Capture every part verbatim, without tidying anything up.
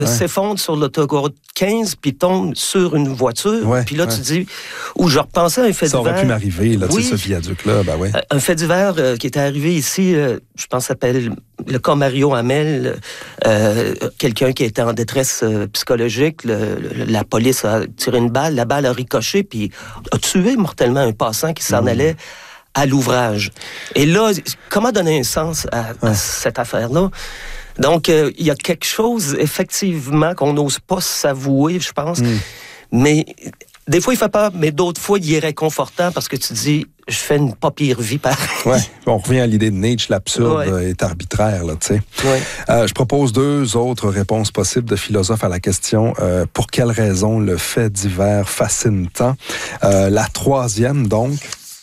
ouais. s'effondre sur l'autoroute quinze, puis tombe sur une voiture. Ouais, puis là, ouais. tu dis... Ou je repensais à un fait ça divers... Ça aurait pu m'arriver, là, oui, tu sais, ce viaduc-là, ben ouais. Un fait divers euh, qui était arrivé ici, euh, je pense, s'appelle le cas Mario Hamel, euh, quelqu'un qui était en détresse euh, psychologique. Le, le, la police a tiré une balle, la balle a ricoché, puis a tué mortellement un passant qui s'en mmh. allait à l'ouvrage. Et là, comment donner un sens à, ouais. à cette affaire-là? Donc, il euh, y a quelque chose, effectivement, qu'on n'ose pas s'avouer, je pense. Mm. Mais des fois, il fait peur, mais d'autres fois, il est réconfortant parce que tu dis, je fais une pas pire vie pareil. Oui, on revient à l'idée de Nietzsche, l'absurde ouais. est arbitraire, là, tu sais. Ouais. Euh, je propose deux autres réponses possibles de philosophes à la question euh, pour quelle raison le fait divers fascine tant. Euh, la troisième, donc,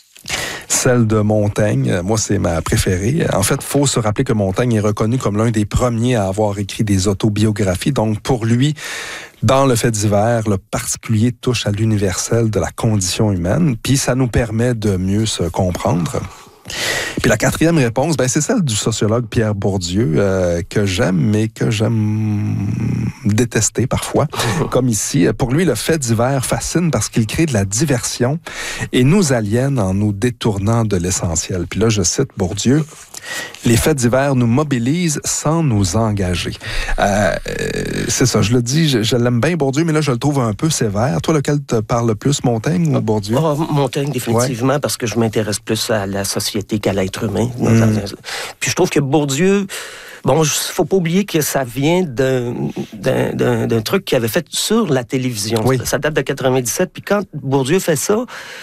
celle de Montaigne, moi, c'est ma préférée. En fait, il faut se rappeler que Montaigne est reconnu comme l'un des premiers à avoir écrit des autobiographies. Donc, pour lui, dans le fait divers, le particulier touche à l'universel de la condition humaine, puis ça nous permet de mieux se comprendre. Puis la quatrième réponse, ben c'est celle du sociologue Pierre Bourdieu, euh, que j'aime, mais que j'aime détester parfois. Comme ici, pour lui, le fait divers fascine parce qu'il crée de la diversion et nous aliène en nous détournant de l'essentiel. Puis là, je cite Bourdieu, « Les faits divers nous mobilisent sans nous engager. Euh, » C'est ça, je le dis, je, je l'aime bien Bourdieu, mais là, je le trouve un peu sévère. Toi, lequel te parle le plus, Montaigne ou Bourdieu? Oh, Montaigne, définitivement, ouais. parce que je m'intéresse plus à la société qu'à l'être humain. Mmh. Puis je trouve que Bourdieu... Bon, il ne faut pas oublier que ça vient d'un, d'un, d'un, d'un truc qu'il avait fait sur la télévision. Oui. Ça date de quatre-vingt-dix-sept. Puis quand Bourdieu fait ça,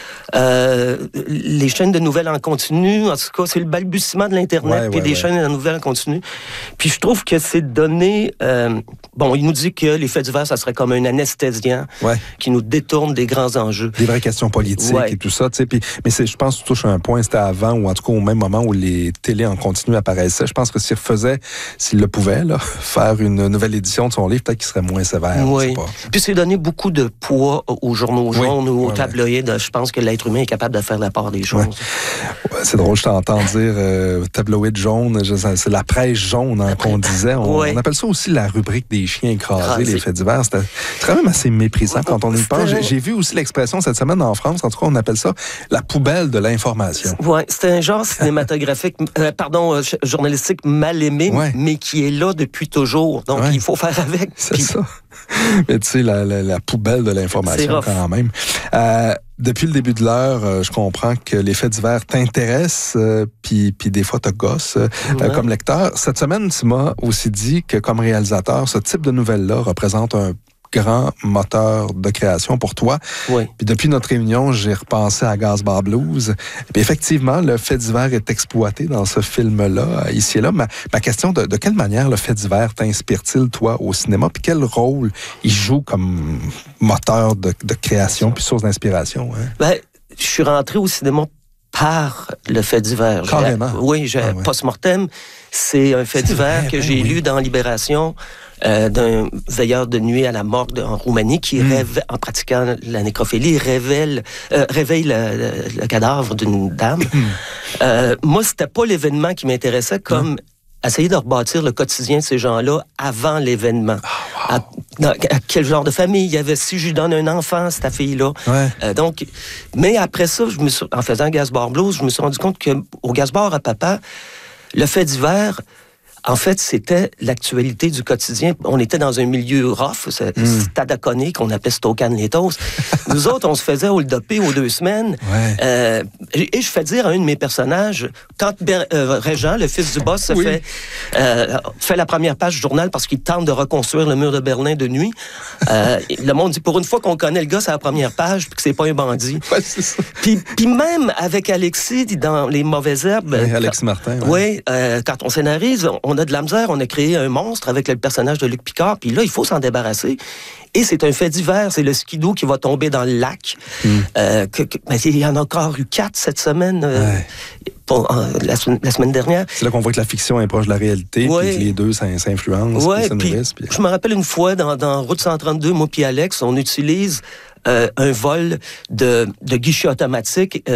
euh, les chaînes de nouvelles en continu, en tout cas, c'est le balbutiement de l'Internet, ouais, puis ouais, des ouais. chaînes de nouvelles en continu. Puis je trouve que c'est donné... Euh, bon, il nous dit que les faits divers, ça serait comme un anesthésiant ouais. qui nous détourne des grands enjeux. Des vraies questions politiques ouais. et tout ça, tu sais. Puis, mais c'est, je pense que tu touches un point, c'était avant, ou en tout cas au même moment où les télés en continu apparaissaient. Je pense que s'il refaisait, s'il le pouvait, là, faire une nouvelle édition de son livre, peut-être qu'il serait moins sévère. Oui. Je sais pas. Puis c'est donné beaucoup de poids aux journaux jaunes oui. ou aux ouais, tabloïds. Ouais. Je pense que l'être humain est capable de faire la part des choses. Ouais. Ouais, c'est drôle, je t'entends dire euh, tabloïd jaune, je, c'est la presse jaune hein, qu'on disait. On, ouais. on appelle ça aussi la rubrique des chiens écrasés, ah, les faits divers. C'était quand même assez méprisant quand on y pense. J'ai, j'ai vu aussi l'expression cette semaine en France, en tout cas on appelle ça la poubelle de l'information. Oui, c'est un genre cinématographique, euh, pardon, euh, journalistique mal aimé, ouais. mais qui est là depuis toujours. Donc ouais. il faut faire avec. C'est puis... ça. Mais tu sais, la, la, la poubelle de l'information quand même. Euh, Depuis le début de l'heure, euh, je comprends que les faits divers t'intéressent, euh, puis, puis des fois te gossent euh, ouais. comme lecteur. Cette semaine, tu m'as aussi dit que comme réalisateur, ce type de nouvelle-là représente un grand moteur de création pour toi. Oui. Puis depuis notre réunion, j'ai repensé à Gazbar Blues. Puis effectivement, le fait divers est exploité dans ce film-là, ici et là. Ma, ma question, de, de quelle manière le fait divers t'inspire-t-il, toi, au cinéma? Puis quel rôle il joue comme moteur de, de création puis source d'inspiration? Hein? Ben, je suis rentré au cinéma par le fait divers. Carrément. J'ai, oui, j'ai ah, ouais. Post-mortem, c'est un fait c'est divers vrai, que j'ai oui. lu dans Libération euh, d'un veilleur de nuit à la morgue en Roumanie qui, mm. rêve, en pratiquant la nécrophilie, révèle, euh, réveille le, le, le cadavre d'une dame. Mm. Euh, moi, c'était pas l'événement qui m'intéressait comme... Mm. essayer de rebâtir le quotidien de ces gens-là avant l'événement. Oh, wow. à, à quel genre de famille il y avait, si je lui donne un enfant, cette fille-là. Ouais. Euh, donc, mais après ça, je me suis, en faisant Gazbar Blues, je me suis rendu compte qu'au Gazbar à papa, le fait divers, en fait, c'était l'actualité du quotidien. On était dans un milieu rough, c'est mm. Stadaconé, qu'on appelait Stocan-les-Tos. Nous autres, on se faisait hold-upper aux deux semaines. Ouais. Euh, et je fais dire à un de mes personnages, quand Ber- euh, Régent, le fils du boss, se oui. fait, euh, fait la première page du journal parce qu'il tente de reconstruire le mur de Berlin de nuit, euh, le monde dit, pour une fois qu'on connaît le gars, c'est la première page, puis que c'est pas un bandit. Ouais, c'est ça. Puis, puis même avec Alexis, dans Les Mauvaises Herbes... Oui, Alexis Martin. Oui, ouais, euh, quand on scénarise, on On a de la misère, on a créé un monstre avec le personnage de Luc Picard, puis là, il faut s'en débarrasser. Et c'est un fait divers, c'est le skidoo qui va tomber dans le lac. Mm. Euh, que, que, ben, il y en a encore eu quatre cette semaine, euh, ouais. pour, euh, la, la semaine dernière. C'est là qu'on voit que la fiction est proche de la réalité, ouais. puis que les deux s'influencent, ouais, puis se nourrissent. Puis... Je me rappelle une fois, dans, dans Route cent trente-deux, moi puis Alex, on utilise euh, un vol de, de guichet automatique euh,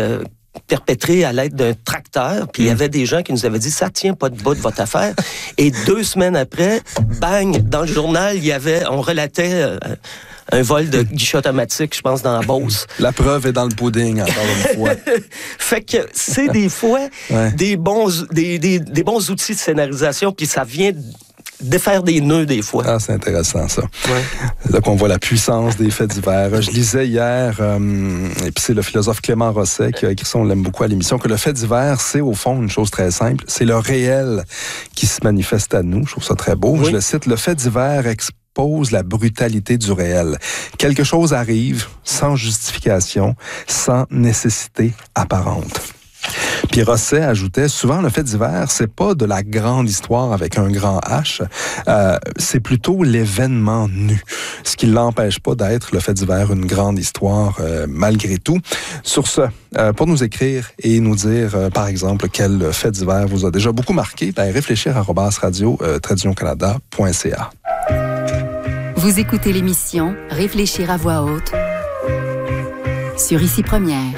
perpétré à l'aide d'un tracteur, puis il y avait des gens qui nous avaient dit « ça tient pas de bout de votre affaire ». Et deux semaines après, bang, dans le journal, il y avait, on relatait euh, un vol de guichet automatique, je pense, dans la Beauce. La preuve est dans le pudding, encore une fois. Fait que c'est des fois ouais. des, bons, des, des, des bons outils de scénarisation, puis ça vient défaire des nœuds des fois. Ah, c'est intéressant, ça. Ouais. Là qu'on voit la puissance des faits divers. Je lisais hier, euh, et puis c'est le philosophe Clément Rosset qui a écrit ça, on l'aime beaucoup à l'émission, que le fait divers, c'est au fond une chose très simple. C'est le réel qui se manifeste à nous. Je trouve ça très beau. Oui. Je le cite, le fait divers expose la brutalité du réel. Quelque chose arrive sans justification, sans nécessité apparente. Puis Rosset ajoutait, souvent le fait divers, c'est pas de la grande histoire avec un grand H, euh, c'est plutôt l'événement nu, ce qui ne l'empêche pas d'être le fait divers une grande histoire euh, malgré tout. Sur ce, euh, pour nous écrire et nous dire, euh, par exemple, quel fait divers vous a déjà beaucoup marqué, ben, réfléchir arobase radio tiret canada point c a. Vous écoutez l'émission Réfléchir à voix haute sur Ici Première.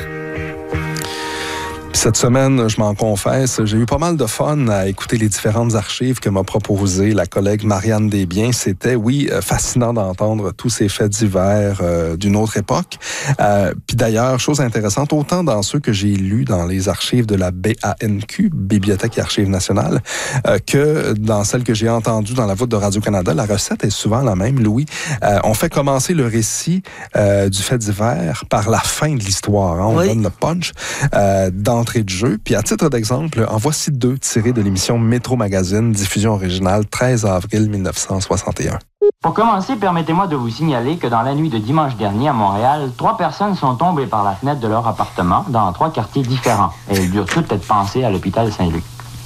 Cette semaine, je m'en confesse, j'ai eu pas mal de fun à écouter les différentes archives que m'a proposées la collègue Marianne Desbiens. C'était, oui, fascinant d'entendre tous ces faits divers euh, d'une autre époque. Euh, Puis d'ailleurs, chose intéressante, autant dans ceux que j'ai lus dans les archives de la B A N Q, Bibliothèque et Archives nationales, euh, que dans celles que j'ai entendues dans la voûte de Radio-Canada, la recette est souvent la même, Louis. Euh, on fait commencer le récit euh, du fait divers par la fin de l'histoire. Hein, on oui. donne le punch euh, dans de jeu. Puis à titre d'exemple, en voici deux tirés de l'émission Métro Magazine, diffusion originale treize avril mille neuf cent soixante et un. Pour commencer, permettez-moi de vous signaler que dans la nuit de dimanche dernier à Montréal, trois personnes sont tombées par la fenêtre de leur appartement dans trois quartiers différents. Et elles durent toutes être pensées à l'hôpital Saint-Luc.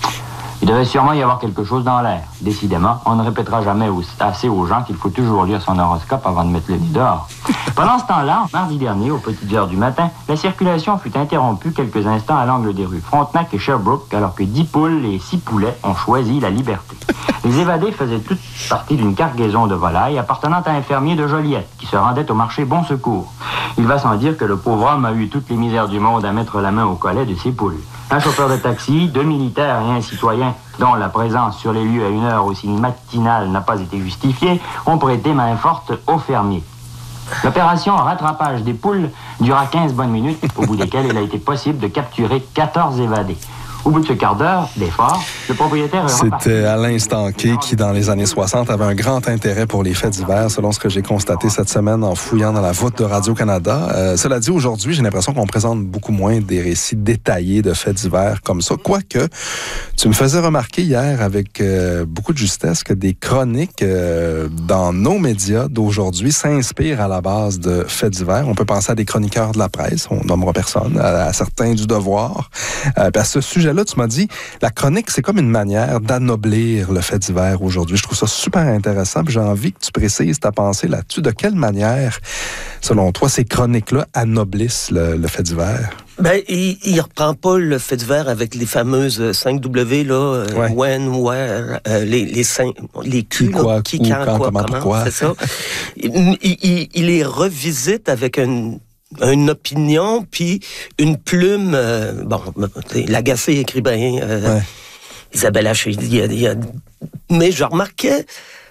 Il devait sûrement y avoir quelque chose dans l'air. Décidément, on ne répétera jamais assez aux gens qu'il faut toujours lire son horoscope avant de mettre le nez dehors. Pendant ce temps-là, mardi dernier, aux petites heures du matin, la circulation fut interrompue quelques instants à l'angle des rues Frontenac et Sherbrooke, alors que dix poules et six poulets ont choisi la liberté. Les évadés faisaient toutes partie d'une cargaison de volailles appartenant à un fermier de Joliette, qui se rendait au marché Bon Secours. Il va sans dire que le pauvre homme a eu toutes les misères du monde à mettre la main au collet de ses poules. Un chauffeur de taxi, deux militaires et un citoyen dont la présence sur les lieux à une heure aussi matinale n'a pas été justifiée, ont prêté main forte au fermier. L'opération rattrapage des poules dura quinze bonnes minutes, au bout desquelles il a été possible de capturer quatorze évadés. Au bout de ce quart d'heure d'effort, le propriétaire... C'était Alain Stanquet qui, dans les années soixante, avait un grand intérêt pour les faits divers, selon ce que j'ai constaté cette semaine en fouillant dans la voûte de Radio-Canada. Euh, cela dit, aujourd'hui, j'ai l'impression qu'on présente beaucoup moins des récits détaillés de faits divers comme ça. Quoique, tu me faisais remarquer hier avec euh, beaucoup de justesse que des chroniques euh, dans nos médias d'aujourd'hui s'inspirent à la base de faits divers. On peut penser à des chroniqueurs de la presse, on nommera personne, à, à certains du Devoir. Euh, à ce sujet là, tu m'as dit, la chronique, c'est comme une manière d'anoblir le fait divers aujourd'hui. Je trouve ça super intéressant, puis j'ai envie que tu précises ta pensée là-dessus. De quelle manière, selon toi, ces chroniques-là anoblissent le, le fait divers? Ben, il, il reprend pas le fait divers avec les fameuses cinq W, là, euh, ouais. when, where, euh, les, les cinq, les Q, qui, quoi, là, qui, où, quand, quand, quoi, comment, comment, pourquoi. c'est ça. il, il, il les revisite avec une une opinion, puis une plume, euh, bon, l'agacé écrivain, euh, ouais. Isabelle Haché, il y a, il y a, mais je remarquais,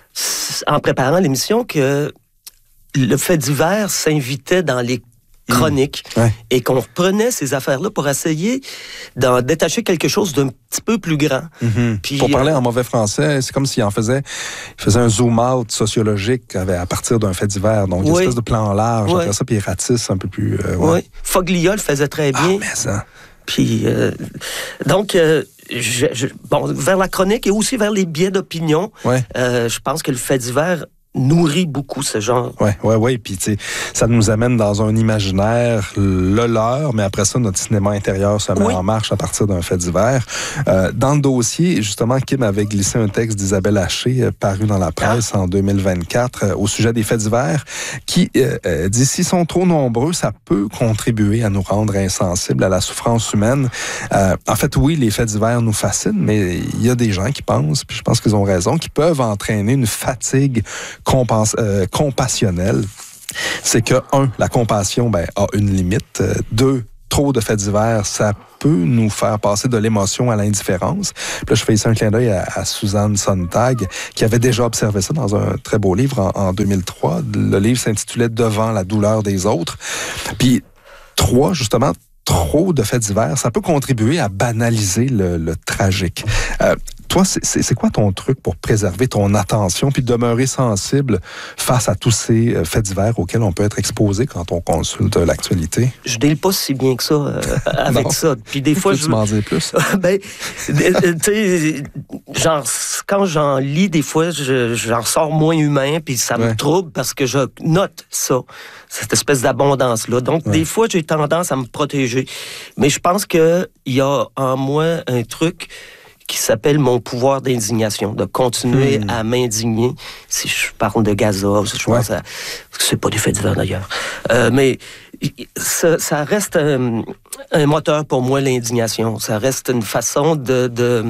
en préparant l'émission, que le fait divers s'invitait dans les chroniques mmh. ouais. et qu'on reprenait ces affaires-là pour essayer d'en détacher quelque chose d'un petit peu plus grand. Mmh. Puis, pour parler euh, en mauvais français, c'est comme s'il en faisait, il faisait un zoom-out sociologique à partir d'un fait divers. Donc, oui. une espèce de plan large, oui. après ça, puis il ratisse un peu plus... Euh, ouais. Oui, Foglia le faisait très bien. Ah, mais ça... Puis, euh, donc... Euh, Je, je, bon, vers la chronique et aussi vers les biais d'opinion, ouais. euh, je pense que le fait divers nourrit beaucoup ce genre. Oui, oui, oui. Puis, tu sais, ça nous amène dans un imaginaire, le leur, mais après ça, notre cinéma intérieur se met oui. en marche à partir d'un fait divers. Euh, dans le dossier, justement, Kim avait glissé un texte d'Isabelle Haché, euh, paru dans la presse ah. en deux mille vingt-quatre, euh, au sujet des faits divers, qui euh, euh, dit, s'ils sont trop nombreux, ça peut contribuer à nous rendre insensibles à la souffrance humaine. Euh, en fait, oui, les faits divers nous fascinent, mais il y a des gens qui pensent, puis je pense qu'ils ont raison, qui peuvent entraîner une fatigue Compens- euh, compassionnelle. C'est que, un, la compassion ben, a une limite. Euh, deux, trop de faits divers, ça peut nous faire passer de l'émotion à l'indifférence. Puis là, je fais ici un clin d'œil à, à Suzanne Sontag, qui avait déjà observé ça dans un très beau livre en, en deux mille trois. Le livre s'intitulait « Devant la douleur des autres ». Puis, trois, justement, trop de faits divers, ça peut contribuer à banaliser le, le tragique. Euh, toi, c'est, c'est quoi ton truc pour préserver ton attention puis demeurer sensible face à tous ces faits divers auxquels on peut être exposé quand on consulte l'actualité? Je deal pas si bien que ça euh, avec ça. Puis des fois, Peux-tu je m'en dire plus? ben, tu sais, genre quand j'en lis, des fois, je, j'en sors moins humain, puis ça me ouais. trouble parce que je note ça, cette espèce d'abondance-là. Donc, ouais. des fois, j'ai tendance à me protéger. Mais je pense que il y a en moi un truc qui s'appelle mon pouvoir d'indignation, de continuer mmh. à m'indigner. Si je parle de Gaza, si je pense ouais. à... C'est pas des faits divers, d'ailleurs. Euh, mais ça, ça reste un, un moteur pour moi, l'indignation. Ça reste une façon de... de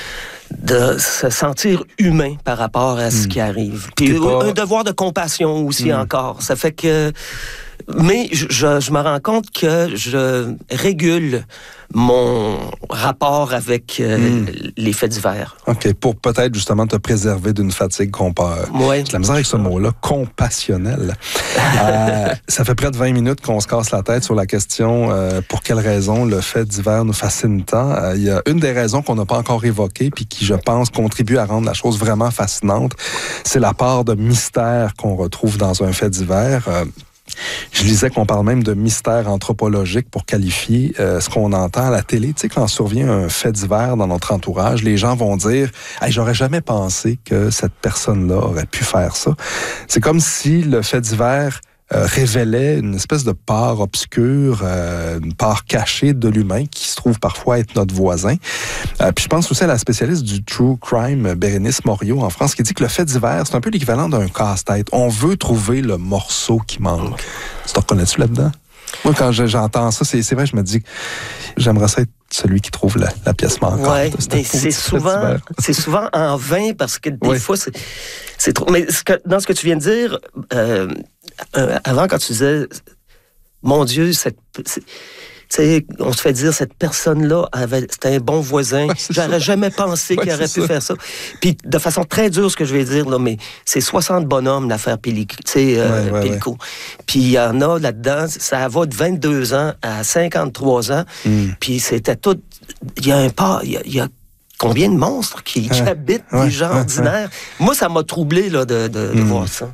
de se sentir humain par rapport à ce mmh. qui arrive. Puis pas... un devoir de compassion aussi mmh. encore. Ça fait que... Mais je, je, je me rends compte que je régule mon rapport avec euh, mmh. les faits divers. OK, pour peut-être justement te préserver d'une fatigue compa... Ouais. J'ai la misère avec ce mot-là, compassionnel. euh, ça fait près de vingt minutes qu'on se casse la tête sur la question euh, pour quelle raison le fait divers nous fascine tant. Euh, il y a une des raisons qu'on n'a pas encore évoquées puis qui, je pense, contribue à rendre la chose vraiment fascinante. C'est la part de mystère qu'on retrouve dans un fait divers. Euh, Je lisais qu'on parle même de mystère anthropologique pour qualifier euh, ce qu'on entend à la télé. Tu sais, quand survient un fait divers dans notre entourage, les gens vont dire hey, « j'aurais jamais pensé que cette personne-là aurait pu faire ça ». C'est comme si le fait divers euh, révélait une espèce de part obscure, euh, une part cachée de l'humain qui se trouve parfois être notre voisin. Euh, puis je pense aussi à la spécialiste du true crime, Bérénice Morio, en France, qui dit que le fait divers, c'est un peu l'équivalent d'un casse-tête. On veut trouver le morceau qui manque. Tu te reconnais-tu là-dedans? Moi, quand je, j'entends ça, c'est, c'est vrai, je me dis que j'aimerais ça être celui qui trouve la, la pièce manquante. Ouais, mais c'est souvent, c'est souvent en vain parce que des oui. fois, c'est, c'est trop. Mais ce que, dans ce que tu viens de dire, euh, euh, avant, quand tu disais, mon Dieu, cette, tu sais, on se fait dire, cette personne-là, avait, c'était un bon voisin. Ouais, J'aurais ça. jamais pensé ouais, qu'il aurait pu ça. faire ça. Puis, de façon très dure, ce que je vais dire, là, mais c'est soixante bonhommes, l'affaire Pellico. Tu sais, euh, ouais, ouais, ouais. Puis, il y en a là-dedans, ça va de vingt-deux ans à cinquante-trois ans. Mm. Puis, c'était tout... Il y a un pas... Il y a, il y a combien de monstres qui, qui ouais, habitent ouais, des gens ouais, ordinaires? Ouais. Moi, ça m'a troublé, là, de, de, de mm. voir ça.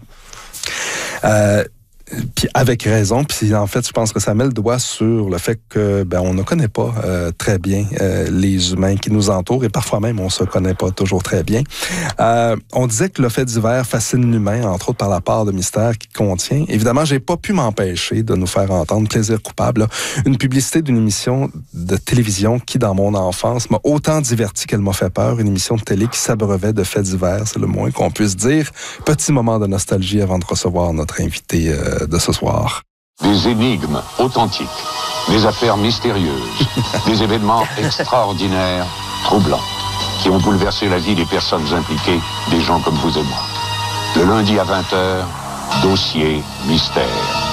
Euh... Puis avec raison, puis en fait, je pense que ça met le doigt sur le fait que ben on ne connaît pas euh, très bien euh, les humains qui nous entourent et parfois même on se connaît pas toujours très bien. Euh, on disait que le fait divers fascine l'humain, entre autres par la part de mystère qu'il contient. Évidemment, j'ai pas pu m'empêcher de nous faire entendre Plaisir coupable, là, une publicité d'une émission de télévision qui, dans mon enfance, m'a autant diverti qu'elle m'a fait peur. Une émission de télé qui s'abreuvait de faits divers, c'est le moins qu'on puisse dire. Petit moment de nostalgie avant de recevoir notre invité euh, de ce soir. Des énigmes authentiques, des affaires mystérieuses, des événements extraordinaires, troublants, qui ont bouleversé la vie des personnes impliquées, des gens comme vous et moi. Le lundi à vingt heures, Dossier Mystère.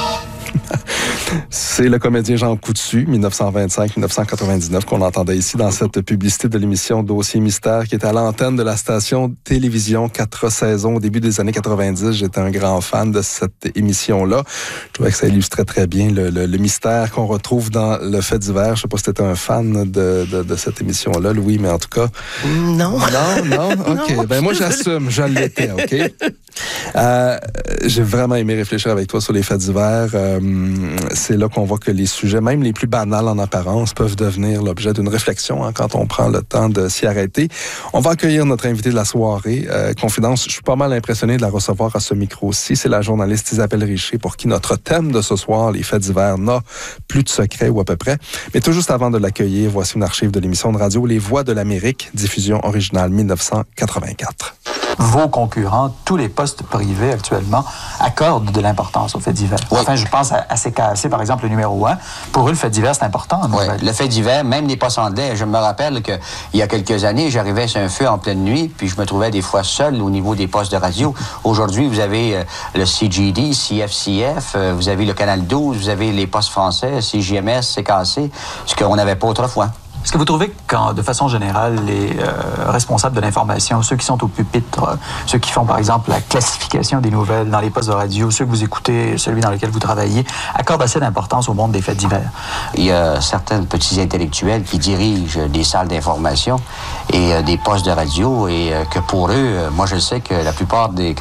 C'est le comédien Jean Coutu, dix-neuf cent vingt-cinq à dix-neuf cent quatre-vingt-dix-neuf, qu'on entendait ici dans cette publicité de l'émission Dossier Mystère, qui est à l'antenne de la station télévision quatre saisons au début des années quatre-vingt-dix. J'étais un grand fan de cette émission-là. Je trouvais que ça illustrait très bien le, le, le mystère qu'on retrouve dans le fait divers. Je sais pas si tu étais un fan de, de, de cette émission-là, Louis, mais en tout cas... Non. Non, non? OK. Non. Ben moi, j'assume. Je l'étais, OK? Euh, j'ai vraiment aimé réfléchir avec toi sur les faits divers. Euh, c'est là qu'on voit que les sujets, même les plus banals en apparence, peuvent devenir l'objet d'une réflexion hein, quand on prend le temps de s'y arrêter. On va accueillir notre invité de la soirée. Euh, confidence, je suis pas mal impressionné de la recevoir à ce micro-ci. C'est la journaliste Isabelle Richer, pour qui notre thème de ce soir, les faits divers, n'a plus de secret ou à peu près. Mais tout juste avant de l'accueillir, voici une archive de l'émission de radio Les Voix de l'Amérique, diffusion originale dix-neuf cent quatre-vingt-quatre. vos concurrents, tous les postes privés actuellement, accordent de l'importance aux faits divers. Oui. Enfin, je pense à, à C K A C, par exemple, le numéro un. Pour eux, le fait divers, c'est important. Oui, le fait divers, même les postes anglais. Je me rappelle qu'il y a quelques années, j'arrivais sur un feu en pleine nuit, puis je me trouvais des fois seul au niveau des postes de radio. Aujourd'hui, vous avez euh, le C G D, C F C F, euh, vous avez le Canal douze, vous avez les postes français, C J M S, C K A C, ce qu'on n'avait pas autrefois. Est-ce que vous trouvez que, de façon générale, les euh, responsables de l'information, ceux qui sont au pupitre, euh, ceux qui font, par exemple, la classification des nouvelles dans les postes de radio, ceux que vous écoutez, celui dans lequel vous travaillez, accordent assez d'importance au monde des faits divers? Il y a certains petits intellectuels qui dirigent des salles d'information et euh, des postes de radio et euh, que pour eux, euh, moi je sais que la plupart des